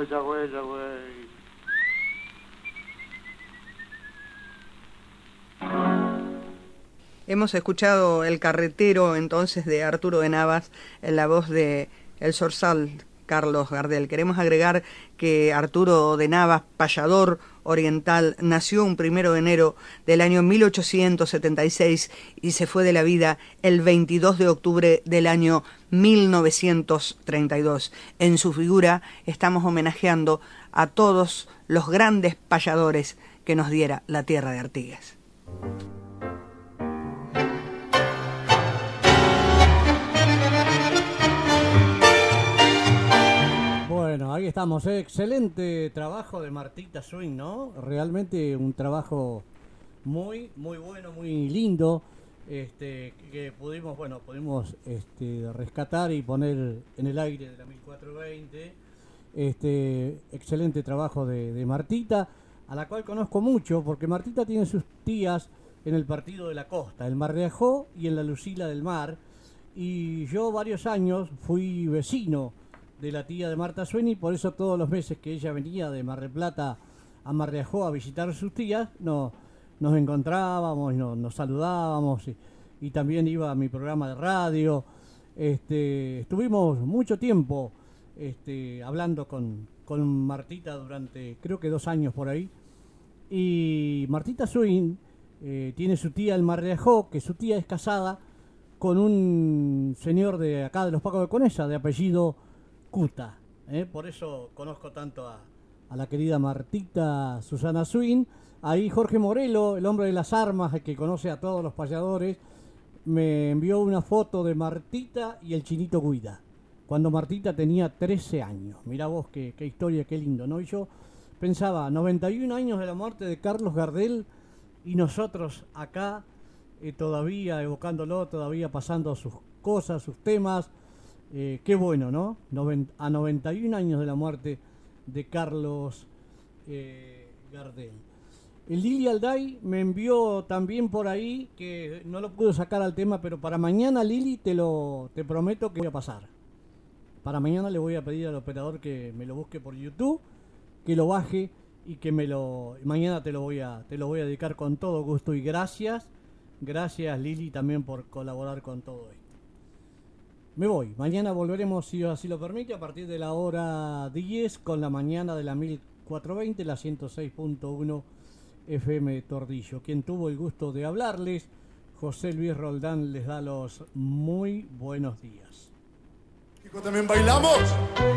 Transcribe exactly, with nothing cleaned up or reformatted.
ya güey, ya güey. Hemos escuchado El carretero entonces de Arturo de Navas en la voz de el zorzal Carlos Gardel. Queremos agregar que Arturo de Navas, payador oriental, nació un primero de enero del año mil ochocientos setenta y seis y se fue de la vida el veintidós de octubre del año mil novecientos treinta y dos. En su figura estamos homenajeando a todos los grandes payadores que nos diera la tierra de Artigas. Bueno, ahí estamos, ¿eh? Excelente trabajo de Martita Swing, ¿no? Realmente un trabajo muy, muy bueno, muy lindo, este, que pudimos, bueno, pudimos este, rescatar y poner en el aire de la mil cuatrocientos veinte. Este, excelente trabajo de, de Martita, a la cual conozco mucho, porque Martita tiene sus tías en el Partido de la Costa, el Mar de Ajó y en la Lucila del Mar, y yo varios años fui vecino de la tía de Marta Sueni, por eso todos los meses que ella venía de Mar del Plata a Mar de Ajó a visitar a sus tías, no, nos encontrábamos, no, nos saludábamos y, y también iba a mi programa de radio. Este, estuvimos mucho tiempo este, hablando con, con Martita durante creo que dos años por ahí, y Martita Swing eh, tiene su tía el Mar de Ajó, que su tía es casada con un señor de acá de los Pacos de Conesa, de apellido Cuta, ¿eh? Por eso conozco tanto a, a la querida Martita Susana Swing. Ahí Jorge Morelo, el hombre de las armas, el que conoce a todos los payadores, me envió una foto de Martita y el Chinito Guida, cuando Martita tenía trece años. Mirá vos qué, qué historia, qué lindo, ¿no? Y yo pensaba, noventa y un años de la muerte de Carlos Gardel y nosotros acá eh, todavía evocándolo, todavía pasando sus cosas, sus temas. Eh, qué bueno, ¿no? Noven, a noventa y un años de la muerte de Carlos eh, Gardel. El Lili Alday me envió también por ahí, que no lo pude sacar al tema, pero para mañana, Lili, te lo te prometo que voy a pasar. Para mañana le voy a pedir al operador que me lo busque por YouTube, que lo baje y que me lo... Mañana te lo voy a, te lo voy a dedicar con todo gusto y gracias. Gracias, Lili, también por colaborar con todo esto. Me voy. Mañana volveremos, si así lo permite, a partir de la hora diez con la mañana de la mil cuatrocientos veinte, la ciento seis punto uno F M Tordillo. Quien tuvo el gusto de hablarles, José Luis Roldán, les da los muy buenos días. ¿También bailamos?